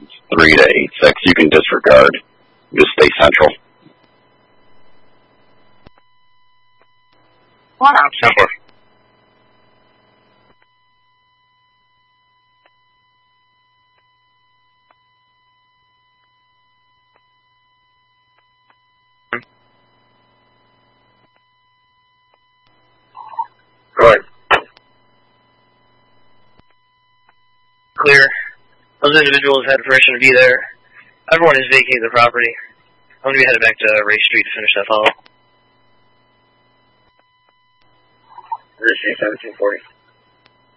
3 to 86. You can disregard. Just stay central. What up, Simple. Right. Clear. Those individuals had permission to be there. Everyone has vacated the property. I'm going to be headed back to Ray Street to finish that follow. Ray Street 1740.